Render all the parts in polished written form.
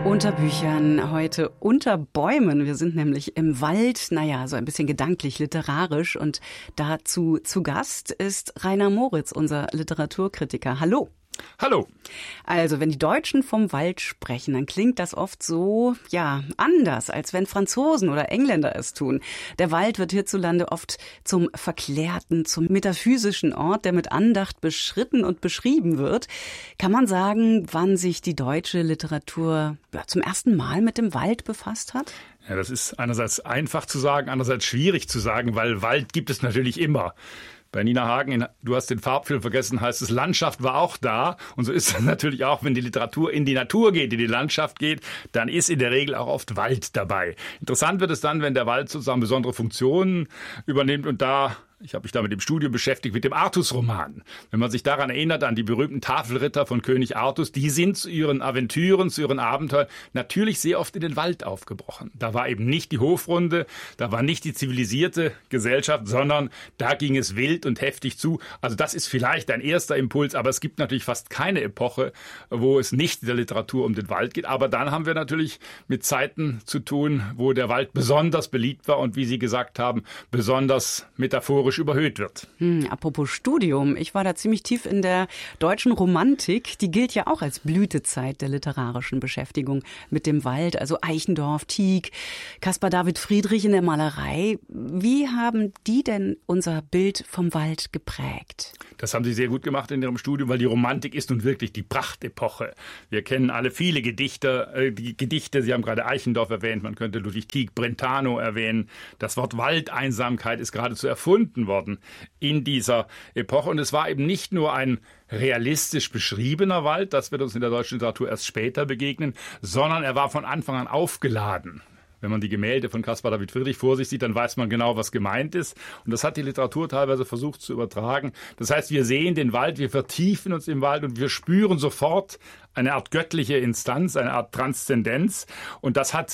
Unter Büchern, heute unter Bäumen. Wir sind nämlich im Wald, naja, so ein bisschen gedanklich, literarisch. Und dazu zu Gast ist Rainer Moritz, unser Literaturkritiker. Hallo. Hallo. Also, wenn die Deutschen vom Wald sprechen, dann klingt das oft so, ja, anders, als wenn Franzosen oder Engländer es tun. Der Wald wird hierzulande oft zum verklärten, zum metaphysischen Ort, der mit Andacht beschritten und beschrieben wird. Kann man sagen, wann sich die deutsche Literatur zum ersten Mal mit dem Wald befasst hat? Ja, das ist einerseits einfach zu sagen, andererseits schwierig zu sagen, weil Wald gibt es natürlich immer. Bei Nina Hagen, du hast den Farbfilm vergessen, heißt es, Landschaft war auch da. Und so ist es natürlich auch, wenn die Literatur in die Natur geht, in die Landschaft geht, dann ist in der Regel auch oft Wald dabei. Interessant wird es dann, wenn der Wald sozusagen besondere Funktionen übernimmt und ich habe mich da mit dem Studium beschäftigt, mit dem Artus-Roman. Wenn man sich daran erinnert, an die berühmten Tafelritter von König Artus, die sind zu ihren Aventüren, zu ihren Abenteuern natürlich sehr oft in den Wald aufgebrochen. Da war eben nicht die Hofrunde, da war nicht die zivilisierte Gesellschaft, sondern da ging es wild und heftig zu. Also das ist vielleicht ein erster Impuls, aber es gibt natürlich fast keine Epoche, wo es nicht in der Literatur um den Wald geht. Aber dann haben wir natürlich mit Zeiten zu tun, wo der Wald besonders beliebt war und, wie Sie gesagt haben, besonders metaphorisch überhöht wird. Apropos Studium, ich war da ziemlich tief in der deutschen Romantik. Die gilt ja auch als Blütezeit der literarischen Beschäftigung mit dem Wald. Also Eichendorff, Tieck, Caspar David Friedrich in der Malerei. Wie haben die denn unser Bild vom Wald geprägt? Das haben sie sehr gut gemacht in ihrem Studium, weil die Romantik ist nun wirklich die Prachtepoche. Wir kennen alle viele Gedichte. Sie haben gerade Eichendorff erwähnt, man könnte Ludwig Tieck, Brentano erwähnen. Das Wort Waldeinsamkeit ist geradezu erfunden worden in dieser Epoche. Und es war eben nicht nur ein realistisch beschriebener Wald, das wird uns in der deutschen Literatur erst später begegnen, sondern er war von Anfang an aufgeladen. Wenn man die Gemälde von Caspar David Friedrich vor sich sieht, dann weiß man genau, was gemeint ist. Und das hat die Literatur teilweise versucht zu übertragen. Das heißt, wir sehen den Wald, wir vertiefen uns im Wald und wir spüren sofort eine Art göttliche Instanz, eine Art Transzendenz. Und das hat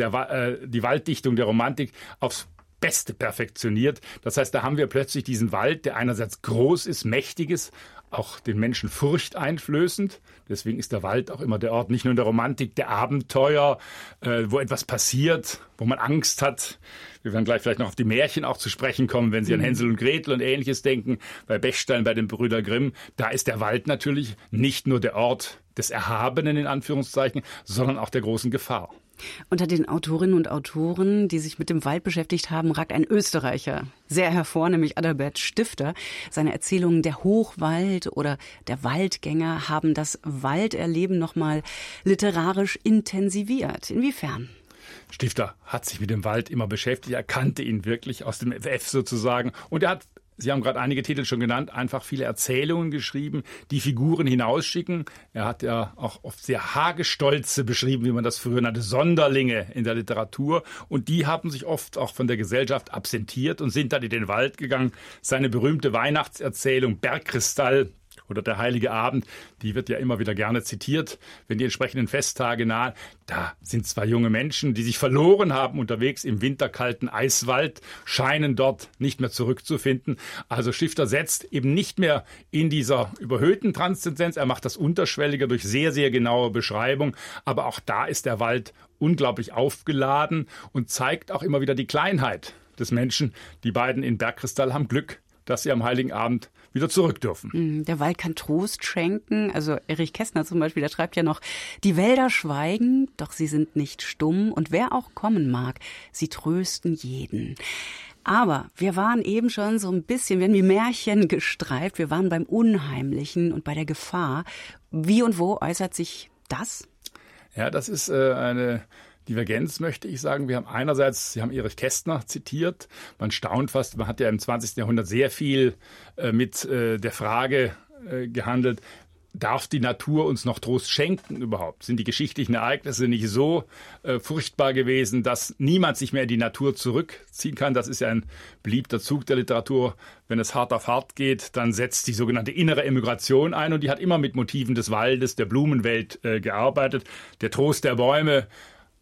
die Walddichtung der Romantik aufs Beste perfektioniert. Das heißt, da haben wir plötzlich diesen Wald, der einerseits groß ist, mächtig ist, auch den Menschen furchteinflößend. Deswegen ist der Wald auch immer der Ort, nicht nur in der Romantik, der Abenteuer, wo etwas passiert, wo man Angst hat. Wir werden gleich vielleicht noch auf die Märchen auch zu sprechen kommen, wenn Sie an Hänsel und Gretel und Ähnliches denken. Bei Bechstein, bei den Brüder Grimm, da ist der Wald natürlich nicht nur der Ort des Erhabenen, in Anführungszeichen, sondern auch der großen Gefahr. Unter den Autorinnen und Autoren, die sich mit dem Wald beschäftigt haben, ragt ein Österreicher sehr hervor, nämlich Adalbert Stifter. Seine Erzählungen Der Hochwald oder Der Waldgänger haben das Walderleben nochmal literarisch intensiviert. Inwiefern? Stifter hat sich mit dem Wald immer beschäftigt. Er kannte ihn wirklich aus dem FF sozusagen. Und er hat, Sie haben gerade einige Titel schon genannt, einfach viele Erzählungen geschrieben, die Figuren hinausschicken. Er hat ja auch oft sehr Hagestolze beschrieben, wie man das früher nannte, Sonderlinge in der Literatur. Und die haben sich oft auch von der Gesellschaft absentiert und sind dann in den Wald gegangen. Seine berühmte Weihnachtserzählung Bergkristall oder Der heilige Abend, die wird ja immer wieder gerne zitiert, wenn die entsprechenden Festtage nahen. Da sind zwei junge Menschen, die sich verloren haben unterwegs im winterkalten Eiswald, scheinen dort nicht mehr zurückzufinden. Also Stifter setzt eben nicht mehr in dieser überhöhten Transzendenz. Er macht das unterschwelliger durch sehr, sehr genaue Beschreibung. Aber auch da ist der Wald unglaublich aufgeladen und zeigt auch immer wieder die Kleinheit des Menschen. Die beiden in Bergkristall haben Glück, dass sie am Heiligen Abend wieder zurück dürfen. Der Wald kann Trost schenken. Also Erich Kästner zum Beispiel, der schreibt ja noch, die Wälder schweigen, doch sie sind nicht stumm. Und wer auch kommen mag, sie trösten jeden. Aber wir waren eben schon so ein bisschen, wir haben wie Märchen gestreift. Wir waren beim Unheimlichen und bei der Gefahr. Wie und wo äußert sich das? Ja, das ist eine Divergenz, möchte ich sagen. Wir haben einerseits, Sie haben Erich Kästner zitiert, man staunt fast, man hat ja im 20. Jahrhundert sehr viel mit der Frage gehandelt, darf die Natur uns noch Trost schenken überhaupt? Sind die geschichtlichen Ereignisse nicht so furchtbar gewesen, dass niemand sich mehr in die Natur zurückziehen kann? Das ist ja ein beliebter Zug der Literatur. Wenn es hart auf hart geht, dann setzt die sogenannte innere Emigration ein und die hat immer mit Motiven des Waldes, der Blumenwelt gearbeitet. Der Trost der Bäume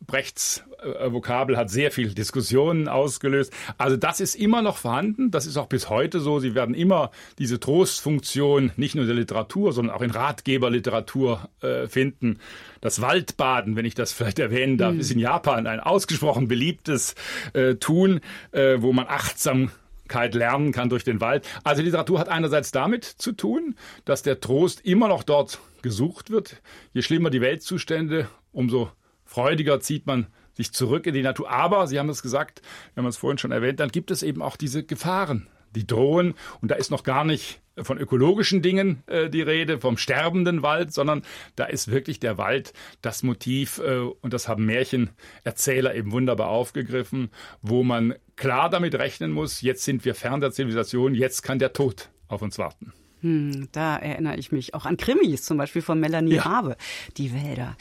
Brechts Vokabel hat sehr viel Diskussionen ausgelöst. Also das ist immer noch vorhanden, das ist auch bis heute so. Sie werden immer diese Trostfunktion nicht nur in der Literatur, sondern auch in Ratgeberliteratur finden. Das Waldbaden, wenn ich das vielleicht erwähnen darf, ist in Japan ein ausgesprochen beliebtes Tun, wo man Achtsamkeit lernen kann durch den Wald. Also Literatur hat einerseits damit zu tun, dass der Trost immer noch dort gesucht wird. Je schlimmer die Weltzustände, umso freudiger zieht man sich zurück in die Natur. Aber, Sie haben es gesagt, wir haben es vorhin schon erwähnt, dann gibt es eben auch diese Gefahren, die drohen. Und da ist noch gar nicht von ökologischen Dingen die Rede, vom sterbenden Wald, sondern da ist wirklich der Wald das Motiv, und das haben Märchenerzähler eben wunderbar aufgegriffen, wo man klar damit rechnen muss, jetzt sind wir fern der Zivilisation, jetzt kann der Tod auf uns warten. Da erinnere ich mich auch an Krimis, zum Beispiel von Melanie Rabe, die Wälder.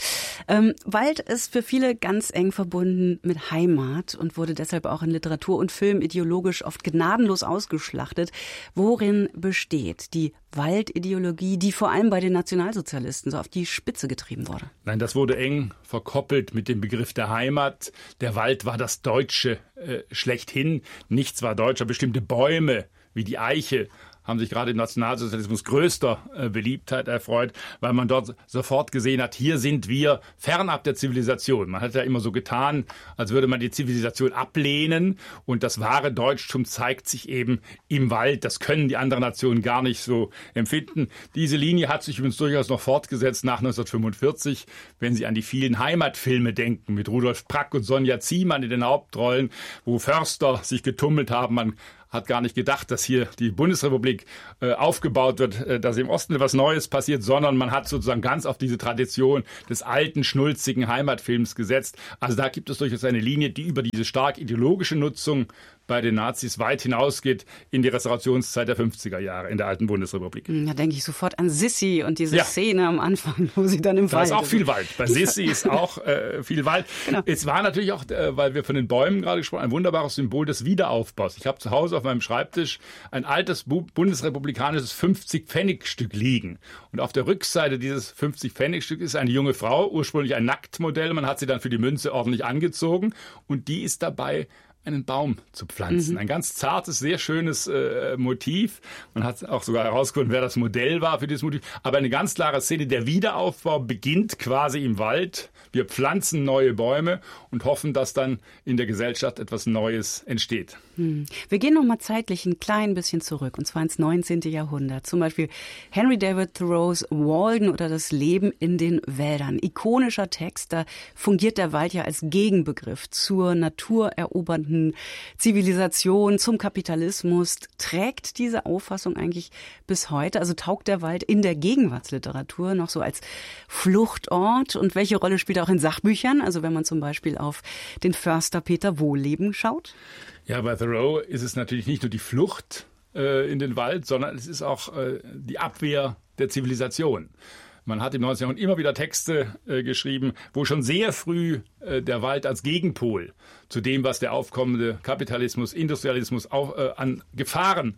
Wald ist für viele ganz eng verbunden mit Heimat und wurde deshalb auch in Literatur und Film ideologisch oft gnadenlos ausgeschlachtet. Worin besteht die Waldideologie, die vor allem bei den Nationalsozialisten so auf die Spitze getrieben wurde? Nein, das wurde eng verkoppelt mit dem Begriff der Heimat. Der Wald war das Deutsche schlechthin. Nichts war deutscher. Bestimmte Bäume wie die Eiche haben sich gerade im Nationalsozialismus größter Beliebtheit erfreut, weil man dort sofort gesehen hat, hier sind wir fernab der Zivilisation. Man hat ja immer so getan, als würde man die Zivilisation ablehnen und das wahre Deutschtum zeigt sich eben im Wald. Das können die anderen Nationen gar nicht so empfinden. Diese Linie hat sich übrigens durchaus noch fortgesetzt nach 1945, wenn Sie an die vielen Heimatfilme denken, mit Rudolf Prack und Sonja Ziemann in den Hauptrollen, wo Förster sich getummelt haben. Man hat gar nicht gedacht, dass hier die Bundesrepublik aufgebaut wird, dass im Osten etwas Neues passiert, sondern man hat sozusagen ganz auf diese Tradition des alten, schnulzigen Heimatfilms gesetzt. Also da gibt es durchaus eine Linie, die über diese stark ideologische Nutzung bei den Nazis weit hinausgeht in die Restaurationszeit der 50er Jahre in der alten Bundesrepublik. Da denke ich sofort an Sissi und diese Szene am Anfang, wo sie dann im Wald... Da ist auch viel Wald. Bei Sissi ist auch viel Wald. Genau. Es war natürlich auch, weil wir von den Bäumen gerade gesprochen haben, ein wunderbares Symbol des Wiederaufbaus. Ich habe zu Hause auf meinem Schreibtisch ein altes bundesrepublikanisches 50-Pfennig-Stück liegen. Und auf der Rückseite dieses 50-Pfennig-Stücks ist eine junge Frau, ursprünglich ein Nacktmodell. Man hat sie dann für die Münze ordentlich angezogen und die ist dabei, einen Baum zu pflanzen. Ein ganz zartes, sehr schönes Motiv. Man hat auch sogar herausgefunden, wer das Modell war für dieses Motiv. Aber eine ganz klare Szene, der Wiederaufbau beginnt quasi im Wald. Wir pflanzen neue Bäume und hoffen, dass dann in der Gesellschaft etwas Neues entsteht. Wir gehen noch mal zeitlich ein klein bisschen zurück, und zwar ins 19. Jahrhundert. Zum Beispiel Henry David Thoreaus Walden oder das Leben in den Wäldern. Ikonischer Text, da fungiert der Wald ja als Gegenbegriff zur naturerobernden Zivilisation, zum Kapitalismus. Trägt diese Auffassung eigentlich bis heute? Also taugt der Wald in der Gegenwartsliteratur noch so als Fluchtort? Und welche Rolle spielt er auch in Sachbüchern? Also wenn man zum Beispiel auf den Förster Peter Wohlleben schaut? Ja, bei Thoreau ist es natürlich nicht nur die Flucht in den Wald, sondern es ist auch die Abwehr der Zivilisation. Man hat im 19. Jahrhundert immer wieder Texte geschrieben, wo schon sehr früh der Wald als Gegenpol zu dem, was der aufkommende Kapitalismus, Industrialismus auch an Gefahren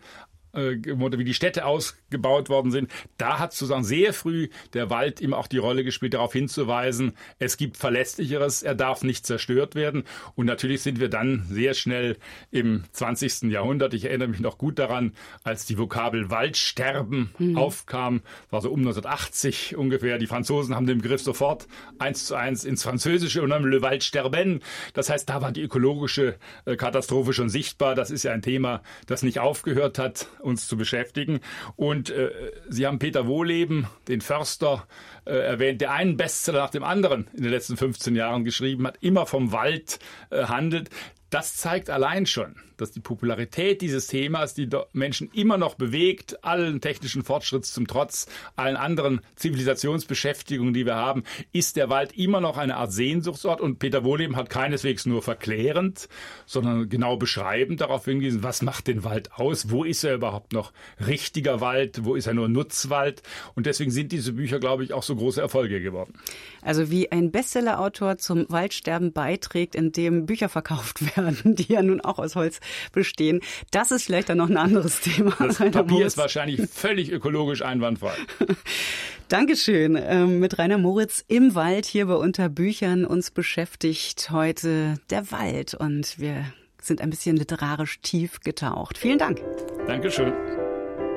wie die Städte ausgebaut worden sind, da hat sozusagen sehr früh der Wald immer auch die Rolle gespielt, darauf hinzuweisen, es gibt Verlässlicheres, er darf nicht zerstört werden. Und natürlich sind wir dann sehr schnell im 20. Jahrhundert. Ich erinnere mich noch gut daran, als die Vokabel Waldsterben aufkam, war so um 1980 ungefähr. Die Franzosen haben den Begriff sofort 1:1 ins Französische und dann Le Waldsterben. Das heißt, da war die ökologische Katastrophe schon sichtbar. Das ist ja ein Thema, das nicht aufgehört hat, uns zu beschäftigen. Und Sie haben Peter Wohlleben, den Förster, erwähnt, der einen Bestseller nach dem anderen in den letzten 15 Jahren geschrieben hat, immer vom Wald handelt. Das zeigt allein schon, dass die Popularität dieses Themas die Menschen immer noch bewegt, allen technischen Fortschritts zum Trotz, allen anderen Zivilisationsbeschäftigungen, die wir haben, ist der Wald immer noch eine Art Sehnsuchtsort. Und Peter Wohlleben hat keineswegs nur verklärend, sondern genau beschreibend darauf hingewiesen, was macht den Wald aus, wo ist er überhaupt noch richtiger Wald, wo ist er nur Nutzwald. Und deswegen sind diese Bücher, glaube ich, auch so große Erfolge geworden. Also wie ein Bestsellerautor zum Waldsterben beiträgt, in dem Bücher verkauft werden, Schubladen, die ja nun auch aus Holz bestehen. Das ist vielleicht dann noch ein anderes Thema. Das Papier ist wahrscheinlich völlig ökologisch einwandfrei. Dankeschön. Mit Rainer Moritz im Wald hier bei Unterbüchern. Uns beschäftigt heute der Wald und wir sind ein bisschen literarisch tief getaucht. Vielen Dank. Dankeschön.